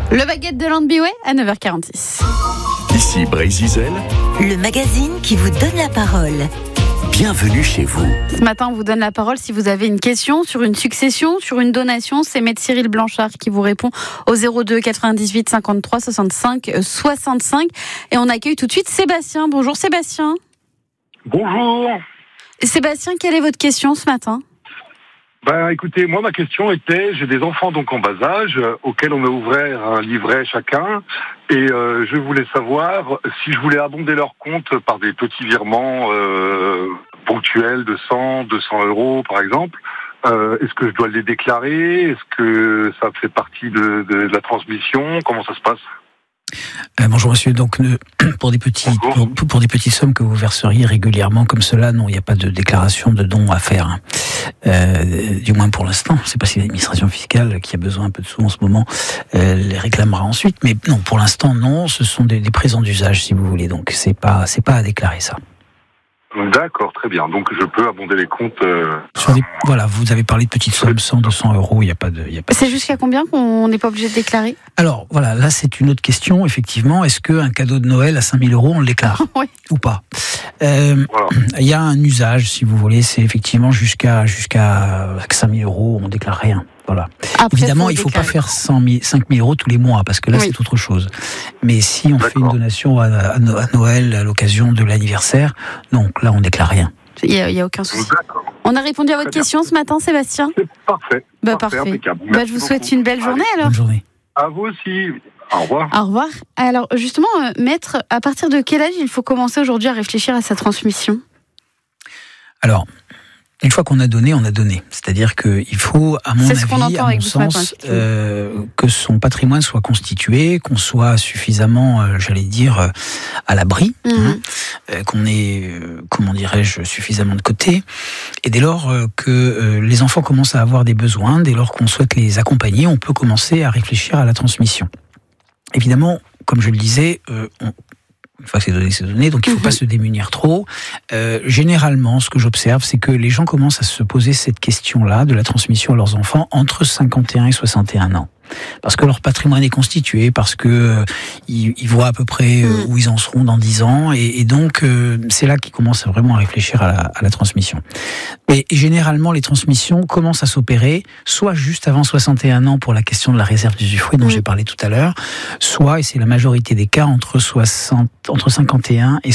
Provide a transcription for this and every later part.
Le baguette de Landbiway à 9h46. Ici Brésil, le magazine qui vous donne la parole. Bienvenue chez vous. Ce matin, on vous donne la parole si vous avez une question sur une succession, sur une donation. C'est Maître Cyril Blanchard qui vous répond au 02 98 53 65 65. Et on accueille tout de suite Sébastien. Bonjour Sébastien. Bonjour. Sébastien, quelle est votre question ce matin ? Écoutez, moi ma question était, j'ai des enfants donc en bas âge auxquels on a ouvert un livret chacun et je voulais savoir si je voulais abonder leur compte par des petits virements ponctuels de 100, 200 euros par exemple. Est-ce que je dois les déclarer ? Est-ce que ça fait partie de la transmission ? Comment ça se passe ? Bonjour monsieur, donc pour des petites sommes que vous verseriez régulièrement comme cela, non, il n'y a pas de déclaration de don à faire, du moins pour l'instant. Je ne sais pas si l'administration fiscale, qui a besoin un peu de sous en ce moment, les réclamera ensuite, mais non, pour l'instant non, ce sont des présents d'usage si vous voulez, donc c'est pas à déclarer ça. D'accord, très bien. Donc je peux abonder les comptes. Voilà, vous avez parlé de petites sommes, 100, 200 euros, il n'y a pas de. C'est jusqu'à combien qu'on n'est pas obligé de déclarer ? Alors voilà, là c'est une autre question, effectivement. Est-ce qu'un cadeau de Noël à 5 000 euros, on le déclare ? Oui. Ou pas ? Il y a un usage, si vous voulez, c'est effectivement jusqu'à 5 000 euros, on ne déclare rien. Voilà. Après, évidemment, il ne faut pas faire 5 000 euros tous les mois, parce que là, c'est autre chose. Mais si on fait une donation à Noël, à l'occasion de l'anniversaire, donc là, on ne déclare rien. Il n'y a aucun souci. On a répondu à votre question ce matin, Sébastien ? C'est parfait. Parfait. Impeccable. Je vous souhaite une belle journée alors. Bonne journée. À vous aussi. Au revoir. Au revoir. Alors, justement, Maître, à partir de quel âge il faut commencer aujourd'hui à réfléchir à sa transmission ? Alors, une fois qu'on a donné, on a donné. C'est-à-dire qu'il faut, à mon avis, à mon sens, que son patrimoine soit constitué, qu'on soit suffisamment, à l'abri, qu'on ait, suffisamment de côté. Et dès lors que les enfants commencent à avoir des besoins, dès lors qu'on souhaite les accompagner, on peut commencer à réfléchir à la transmission. Évidemment, comme je le disais, une fois que c'est donné, donc il ne faut pas se démunir trop. Généralement, ce que j'observe, c'est que les gens commencent à se poser cette question-là de la transmission à leurs enfants entre 51 et 61 ans. Parce que leur patrimoine est constitué, parce que ils voient à peu près où ils en seront dans 10 ans, et donc c'est là qu'ils commencent vraiment à réfléchir à la transmission. Et généralement, les transmissions commencent à s'opérer, soit juste avant 61 ans pour la question de la réserve d'usufruit dont j'ai parlé tout à l'heure, soit, et c'est la majorité des cas, entre 61 ans et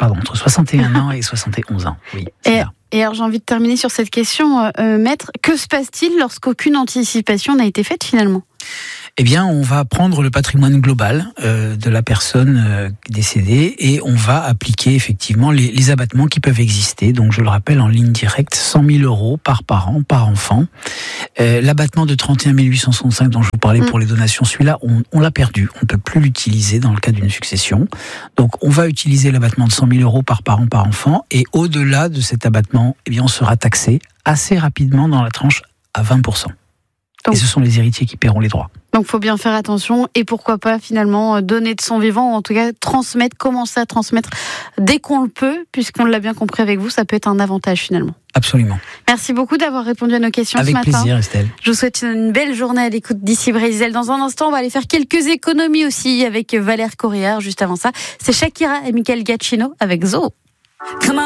71 ans. Oui, et alors j'ai envie de terminer sur cette question, Maître, que se passe-t-il lorsqu'aucune anticipation n'a été faite finalement ? Eh bien, on va prendre le patrimoine global de la personne décédée et on va appliquer effectivement les abattements qui peuvent exister. Donc, je le rappelle, en ligne directe, 100 000 euros par parent, par enfant. L'abattement de 31 865 dont je vous parlais pour les donations, celui-là, on l'a perdu. On ne peut plus l'utiliser dans le cas d'une succession. Donc, on va utiliser l'abattement de 100 000 euros par parent, par enfant. Et au-delà de cet abattement, eh bien, on sera taxé assez rapidement dans la tranche à 20%. Et ce sont les héritiers qui paieront les droits. Donc il faut bien faire attention et pourquoi pas finalement donner de son vivant ou en tout cas commencer à transmettre dès qu'on le peut, puisqu'on l'a bien compris avec vous, ça peut être un avantage finalement. Absolument. Merci beaucoup d'avoir répondu à nos questions avec ce matin. Avec plaisir, Estelle. Je vous souhaite une belle journée à l'écoute d'ici Brésil. Dans un instant, on va aller faire quelques économies aussi avec Valère Correa. Juste avant ça, c'est Shakira et Michael Giacchino avec Zo.